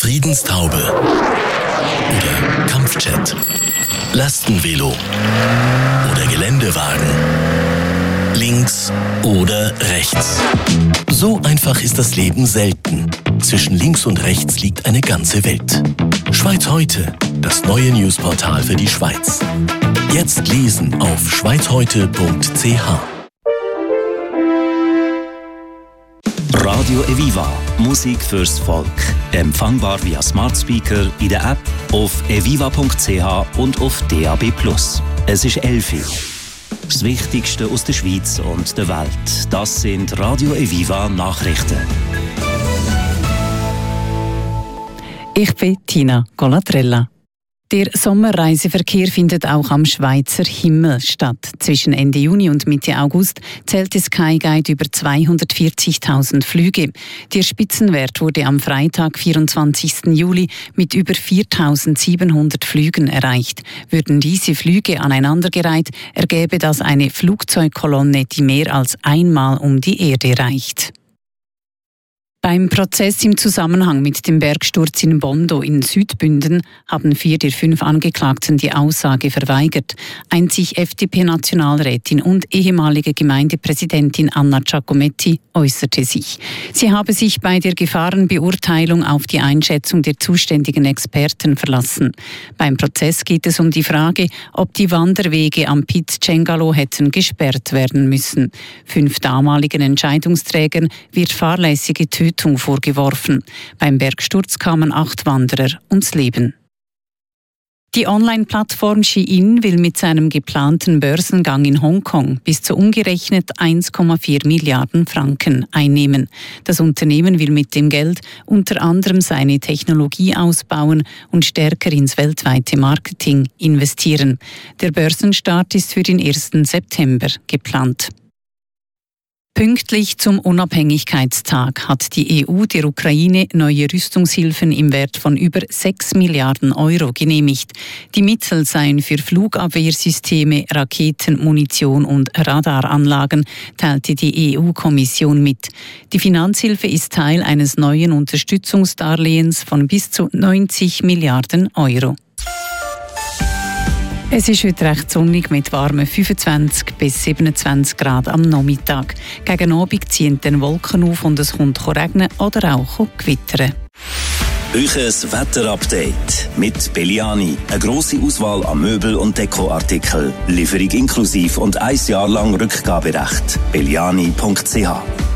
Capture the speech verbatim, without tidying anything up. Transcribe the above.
Friedenstaube oder Kampfjet, Lastenvelo oder Geländewagen, links oder rechts. So einfach ist das Leben selten. Zwischen links und rechts liegt eine ganze Welt. Schweiz heute, das neue Newsportal für die Schweiz. Jetzt lesen auf schweizheute punkt c h. Radio Eviva, Musik fürs Volk. Empfangbar via Smart Speaker, in der App, auf eviva punkt c h und auf D A B plus. Es ist elf Uhr. Das Wichtigste aus der Schweiz und der Welt. Das sind Radio Eviva Nachrichten. Ich bin Tina Colatrella. Der Sommerreiseverkehr findet auch am Schweizer Himmel statt. Zwischen Ende Juni und Mitte August zählte Skyguide über zweihundertvierzigtausend Flüge. Der Spitzenwert wurde am Freitag, vierundzwanzigsten Juli, mit über viertausendsiebenhundert Flügen erreicht. Würden diese Flüge aneinandergereiht, ergäbe das eine Flugzeugkolonne, die mehr als einmal um die Erde reicht. Beim Prozess im Zusammenhang mit dem Bergsturz in Bondo in Südbünden haben vier der fünf Angeklagten die Aussage verweigert. Einzig F D P-Nationalrätin und ehemalige Gemeindepräsidentin Anna Giacometti äußerte sich. Sie habe sich bei der Gefahrenbeurteilung auf die Einschätzung der zuständigen Experten verlassen. Beim Prozess geht es um die Frage, ob die Wanderwege am Piz Cengalo hätten gesperrt werden müssen. Fünf damaligen Entscheidungsträgern wird fahrlässige Tötung vorgeworfen. Beim Bergsturz kamen acht Wanderer ums Leben. Die Online-Plattform Shein will mit seinem geplanten Börsengang in Hongkong bis zu umgerechnet eins Komma vier Milliarden Franken einnehmen. Das Unternehmen will mit dem Geld unter anderem seine Technologie ausbauen und stärker ins weltweite Marketing investieren. Der Börsenstart ist für den ersten September geplant. Pünktlich zum Unabhängigkeitstag hat die E U der Ukraine neue Rüstungshilfen im Wert von über sechs Milliarden Euro genehmigt. Die Mittel seien für Flugabwehrsysteme, Raketen, Munition und Radaranlagen, teilte die E U-Kommission mit. Die Finanzhilfe ist Teil eines neuen Unterstützungsdarlehens von bis zu neunzig Milliarden Euro. Es ist heute recht sonnig mit warmen fünfundzwanzig bis siebenundzwanzig Grad am Nachmittag. Gegen Abend ziehen dann Wolken auf und es kommt regnen oder auch gewittern. Euches Wetterupdate mit Belliani. Eine grosse Auswahl an Möbel- und Dekoartikeln. Lieferung inklusiv und ein Jahr lang Rückgaberecht. belliani punkt c h